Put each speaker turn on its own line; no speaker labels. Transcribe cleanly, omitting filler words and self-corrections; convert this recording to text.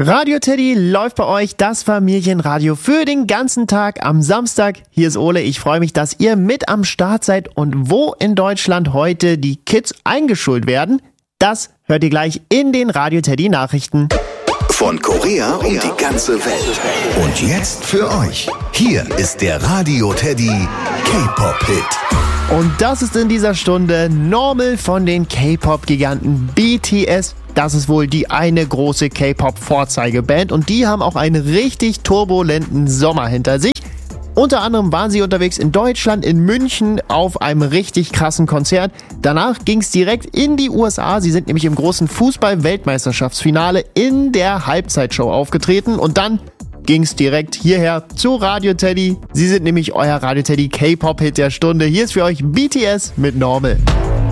Radio Teddy läuft bei euch, das Familienradio für den ganzen Tag am Samstag. Hier ist Ole, ich freue mich, dass ihr mit am Start seid und wo in Deutschland heute die Kids eingeschult werden, das hört ihr gleich in den Radio Teddy Nachrichten.
Von Korea und die ganze Welt. Und jetzt für euch, hier ist der Radio Teddy K-Pop-Hit.
Und das ist in dieser Stunde Normal von den K-Pop-Giganten BTS. Das ist wohl die eine große K-Pop-Vorzeigeband und die haben auch einen richtig turbulenten Sommer hinter sich. Unter anderem waren sie unterwegs in Deutschland, in München auf einem richtig krassen Konzert. Danach ging es direkt in die USA. Sie sind nämlich im großen Fußball-Weltmeisterschaftsfinale in der Halbzeitshow aufgetreten und dann ging es direkt hierher zu Radio Teddy. Sie sind nämlich euer Radio Teddy K-Pop-Hit der Stunde. Hier ist für euch BTS mit Normal.